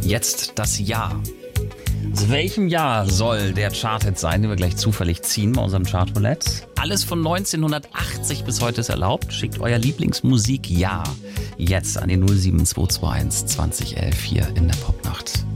Jetzt das Jahr. Aus welchem Jahr soll der Charthit sein, den wir gleich zufällig ziehen bei unserem Chartroulette? Alles von 1980 bis heute ist erlaubt. Schickt euer Lieblingsmusik-Jahr jetzt an die 07221 2011 hier in der Popnacht.